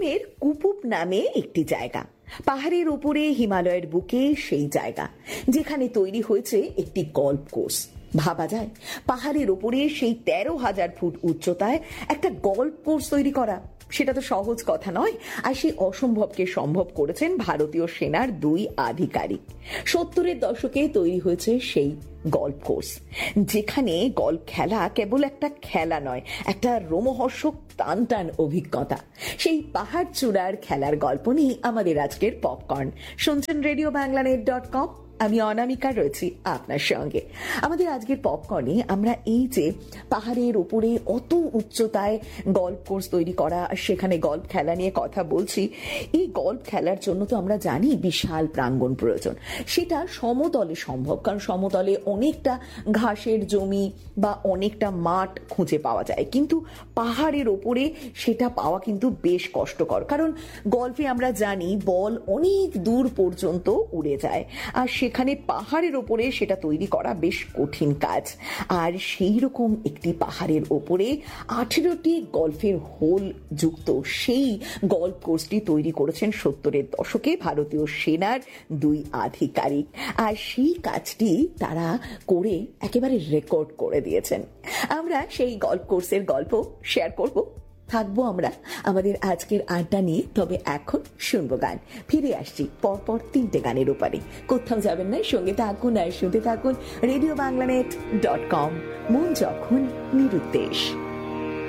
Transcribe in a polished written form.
সিকিমের কুপুপ নামে একটি জায়গা, পাহাড়ের উপরে হিমালয়ের বুকে সেই জায়গা যেখানে তৈরি হয়েছে একটি গল্ফ কোর্স। ভাবা যায় পাহাড়ের উপরে সেই 13,000 ফুট উচ্চতায় একটা গল্ফ কোর্স তৈরি করা, সেটা তো সহজ কথা নয়। আর সেই অসম্ভবকে সম্ভব করেছেন ভারতীয় সেনার 2 আধিকারিক। 70-এর দশকে তৈরি হয়েছে সেই গল্ফ কোর্স, যেখানে গল্ফ খেলা কেবল একটা খেলা নয়, একটা রোমহর্ষক টান টান অভিজ্ঞতা। সেই পাহাড় চূড়ার খেলার গল্প নিয়ে আমাদের আজকের পপকর্ন। শুনছেন RadioBanglaNet.com, আমি অনামিকা রয়েছি আপনার সঙ্গে। আমাদের আজকের পপকর্নে আমরা এই যে পাহাড়ের উপরে অত উচ্চতায় গল্ফ কোর্স তৈরি করা, সেখানে গল্ফ খেলা নিয়ে কথা বলছি। এই গল্ফ খেলার জন্য তো আমরা জানি বিশাল প্রাঙ্গণ প্রয়োজন। সেটা সমতলে সম্ভব, কারণ সমতলে অনেকটা ঘাসের জমি বা অনেকটা মাঠ খুঁজে পাওয়া যায়, কিন্তু পাহাড়ের ওপরে সেটা পাওয়া কিন্তু বেশ কষ্টকর। কারণ গল্ফে আমরা জানি বল অনেক দূর পর্যন্ত উড়ে যায়, আর সেখানে পাহাড়ের ওপরে সেটা তৈরি করা বেশ কঠিন কাজ। আর সেই রকম একটি পাহাড়ের ওপরে 18টি গল্ফের হোল যুক্ত সেই গল্ফ কোর্সটি তৈরি করেছেন 70-এর দশকে ভারতীয় সেনার 2 আধিকারিক। আর সেই কাজটি তারা করে একেবারে রেকর্ড করে দিয়েছেন। আমরা সেই গল্ফ কোর্সের গল্প শেয়ার করব, থাকবো আমরা আমাদের আজকের আড্ডা নিয়ে। তবে এখন শুনবো গান, ফিরে আসছি পরপর 3টে গানের উপরে। কোথাও যাবেন না, সঙ্গে থাকুন আর শুনতে থাকুন RadioBanglaNet.com, মন যখন নিরুদ্দেশ।